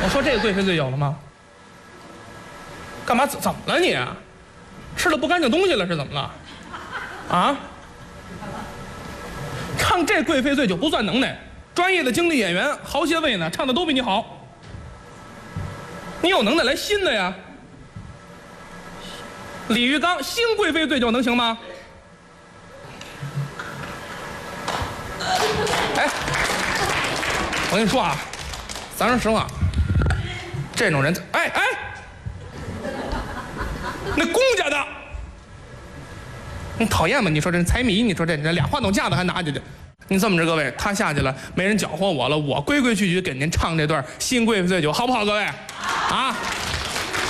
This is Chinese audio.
我说这个贵妃醉有了吗？干嘛？怎么了你？吃了不干净东西了是怎么了？啊？唱这贵妃醉酒不算能耐，专业的京剧演员好些位呢，唱的都比你好。你有能耐来新的呀。李玉刚新贵妃醉酒能行吗？哎，我跟你说啊，咱说实话，这种人，哎，那公家的，你讨厌吗？你说这财迷，你说这俩话筒架子还拿进去，你这么着，各位，他下去了，没人搅和我了，我规规矩矩给您唱这段新贵妃醉酒，好不好，各位？啊？